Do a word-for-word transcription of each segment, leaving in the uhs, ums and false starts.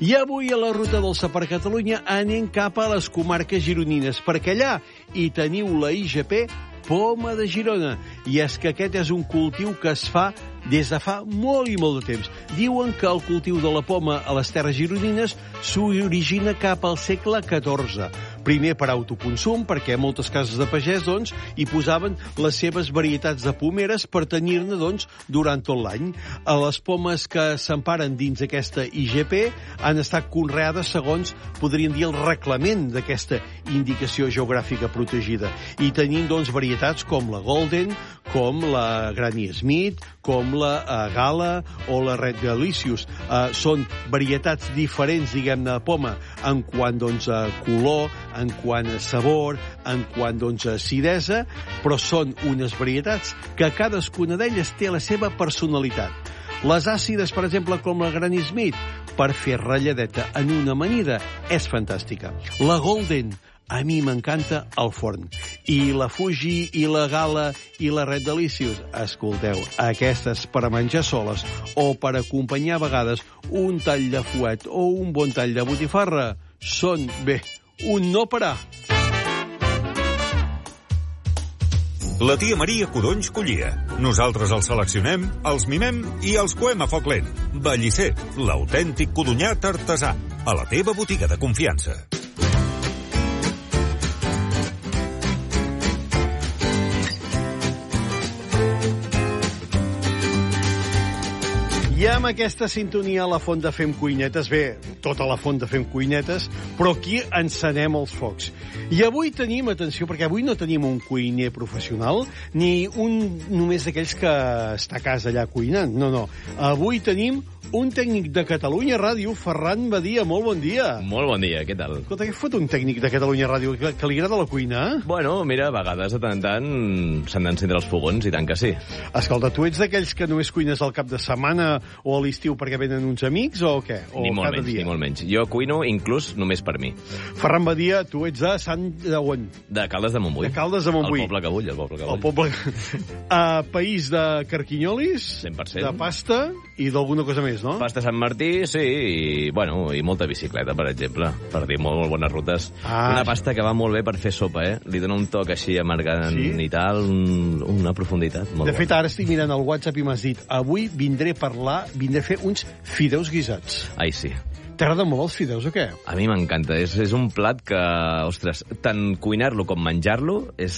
I avui a la Ruta Dolça per Catalunya anem cap a les comarques gironines, perquè allà hi teniu la I G P Poma de Girona. I és que aquest és un cultiu que es fa des de fa molt i molt de temps. Diuen que el cultiu de la poma a les terres gironines s'origina cap al segle catorze. Primer per autoconsum, perquè moltes cases de pagès doncs, hi posaven les seves varietats de pomeres per tenir-ne doncs, durant tot l'any. Les pomes que s'emparen dins aquesta I G P han estat conreades segons, podríem dir, el reglament d'aquesta indicació geogràfica protegida. I tenim doncs, varietats com la Golden, com la Granny Smith, com la uh, Gala o la Red Delicious. Uh, són varietats diferents, diguem-ne, de poma, en quant doncs, a color, en quant a sabor, en quant doncs, a acidesa, però són unes varietats que cadascuna d'elles té la seva personalitat. Les àcides, per exemple, com la Granny Smith, per fer ratlladeta en una amanida, és fantàstica. La Golden, a mi m'encanta al forn. I la Fuji, i la Gala, i la Red Delicious, escolteu, aquestes per a menjar soles o per acompanyar a vegades un tall de fuet o un bon tall de botifarra, són, bé, un no parar. La tia Maria codonys collia. Nosaltres els seleccionem, els mimem i els coem a foc lent. Bellicer, l'autèntic codonyat artesà. A la teva botiga de confiança. I amb aquesta sintonia a la font de Fem Cuinetes, bé, tota la font de Fem Cuinetes, però aquí encenem els focs. I avui tenim, atenció, perquè avui no tenim un cuiner professional, ni un només d'aquells que està a casa allà cuinant, no, no. Avui tenim un tècnic de Catalunya Ràdio, Ferran Badia, molt bon dia. Molt bon dia, què tal? Escolta, què fot un tècnic de Catalunya Ràdio, que, que li agrada la cuina? Bueno, mira, a vegades de tant en tant s'han d'encendre els fogons, i tant que sí. Escolta, tu ets d'aquells que només cuines al cap de setmana o a l'estiu perquè venen uns amics, o què? O ni molt cada menys, dia? ni molt menys. Jo cuino inclús només per mi. Ferran Badia, tu ets de Sant... de on? De Caldes de Montbui. De Caldes de Montbui. El poble que vull, el poble que vull. El poble... uh, país de carquinyolis, cent per cent. De pasta i d'alguna cosa més, no? Pasta Sant Martí, sí, i, bueno, i molta bicicleta, per exemple, per dir molt, molt bones rutes. Ah, una pasta que va molt bé per fer sopa, eh? Li dona un toc així amargant sí? i tal, un, una profunditat molt De fet, ara estic mirant el WhatsApp i m'has dit avui vindré a parlar, vindré a fer uns fideus guisats. Ai, sí. T'agraden molt els fideus o què? A mi m'encanta. És, és un plat que, ostres, tant cuinar-lo com menjar-lo és,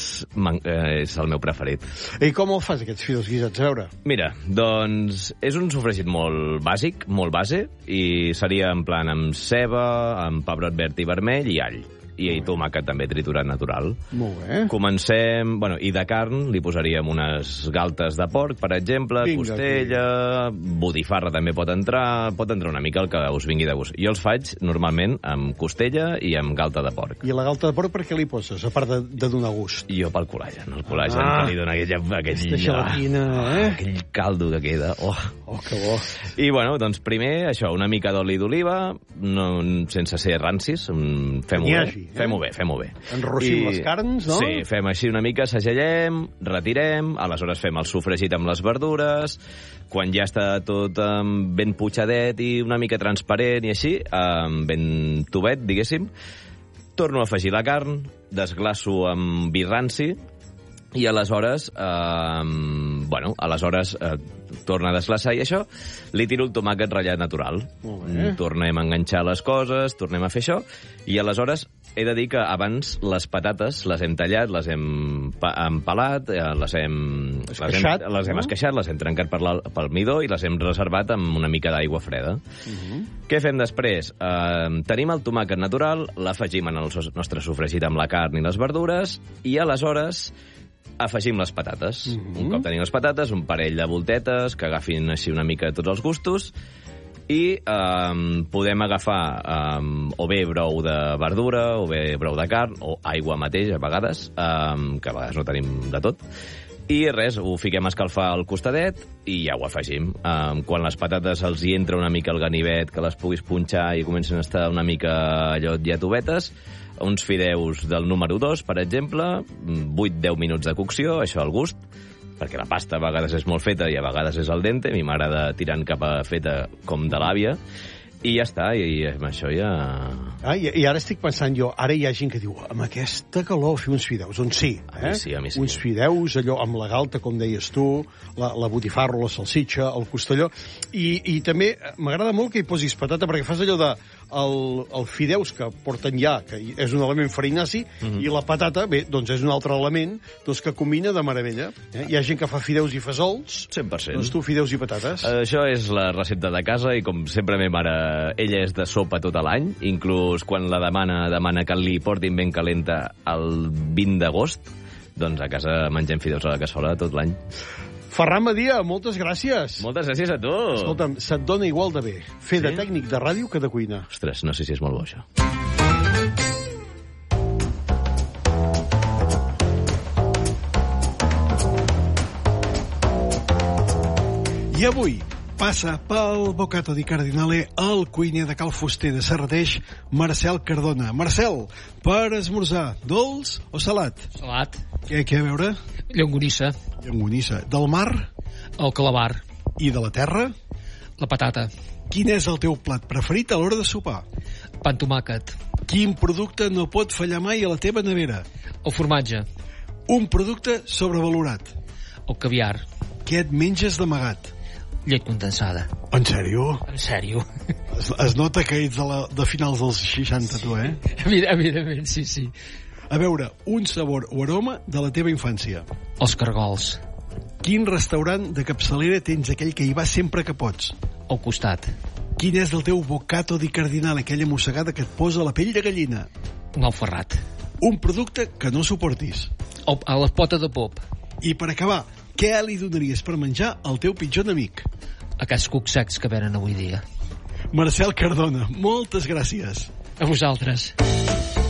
és el meu preferit. I com el fas, aquests fideus guisats? A veure. Mira, doncs és un sofregit molt bàsic, molt base, i seria en plan amb ceba, amb pebrot verd i vermell i all. I tomàquet també triturat natural. Molt bé. Comencem... Bueno, i de carn li posaríem unes galtes de porc, per exemple, Vinga, costella, aquí. Botifarra també pot entrar, pot entrar una mica el que us vingui de gust. Jo els faig normalment amb costella i amb galta de porc. I la galta de porc per què li poses, a part de, de donar gust? Jo pel col·lagen, el col·lagen ah, que li dona aquella, aquell, gelatina, eh? aquell caldo que queda. Oh. oh, que bo. I, bueno, doncs primer, això, una mica d'oli d'oliva, no, sense ser rancis, fem-ho bé. Fem-ho bé, fem-ho bé. Enrossim I, les carns, no? Sí, fem així una mica, segellem, retirem, aleshores fem el sofregit amb les verdures, quan ja està tot um, ben putxadet i una mica transparent i així, um, ben tubet, diguéssim, torno a afegir la carn, desglaço amb vi ranci, i aleshores, eh, bueno, aleshores eh, torna a desglaçar i això, li tiro el tomàquet ratllat natural. Tornem a enganxar les coses, tornem a fer això, i aleshores he de dir que abans les patates les hem tallat, les hem empalat, les hem esqueixat, les hem, les hem, no? esqueixat, les hem trencat per la, pel midó i les hem reservat amb una mica d'aigua freda. Uh-huh. Què fem després? Eh, tenim el tomàquet natural, l'afegim en el nostre sofregit amb la carn i les verdures, i aleshores afegim les patates. Uh-huh. Un cop tenim les patates, un parell de voltetes que agafin així una mica tots els gustos, i um, podem agafar um, o bé brou de verdura, o bé brou de carn, o aigua mateix, a vegades, um, que a vegades no tenim de tot. I res, ho fiquem a escalfar al costadet i ja ho afegim. Um, quan les patates els hi entra una mica el ganivet, que les puguis punxar i comencen a estar una mica allò ja tovetes, uns fideus del número dos, per exemple, vuit a deu minuts de cocció, això al gust, perquè la pasta a vegades és molt feta i a vegades és al dente, a mi m'agrada tirant cap a feta com de l'àvia, I ja està, i amb això ja... Ah, i, I ara estic pensant jo, ara hi ha gent que diu, amb aquesta calor fer uns fideus, doncs sí, A mi eh? sí, a mi sí. Uns fideus, allò amb la galta, com deies tu, la, la botifarra, la salsitxa, el costelló, i, i també m'agrada molt que hi posis patata, perquè fas allò de el, el fideus que porten ja, que és un element farinaci, mm-hmm. i la patata, bé, doncs és un altre element doncs, que combina de meravella. Eh? Hi ha gent que fa fideus i fesols, cent per cent. doncs tu fideus i patates. Això és la recepta de casa i com sempre me mare, ella és de sopa tot l'any, inclús quan la demana, demana que li portin ben calenta el vint d'agost, doncs a casa mengem fideus a la cassola tot l'any. Ferran Badia, moltes gràcies. Moltes gràcies a tu. Escolta'm, se't dona igual de bé fer Sí? de tècnic de ràdio que de cuina. Ostres, no sé si és molt bo, això. I avui passa pel Bocato di Cardinale el cuiner de Cal Fuster de Serrateix, Marcel Cardona. Marcel, per esmorzar, dolç o salat? Salat, Què, què a veure? llonganissa, Llangonissa. Del mar el calabar, i de la terra? la patata, Quin és el teu plat preferit a l'hora de sopar? pa amb tomàquet, Quin producte no pot fallar mai a la teva nevera? el formatge, Un producte sobrevalorat. el caviar, Què et menges d'amagat? llet condensada. En sèrio? En sèrio? Es, es nota que ets de, la, de finals dels seixanta, tu, eh? Evidentment, sí, sí. A veure, un sabor o aroma de la teva infància. Els cargols, Quin restaurant de capçalera tens aquell que hi va sempre que pots? al costat, Quin és el teu bocato di cardinale, aquella mossegada que et posa la pell de gallina? un alferrat, Un producte que no suportis. el, a la pota de pop, I per acabar, què li donaries per menjar al teu pitjor enemic? aquests cucs secs que venen avui dia. Marcel Cardona, moltes gràcies. A vosaltres.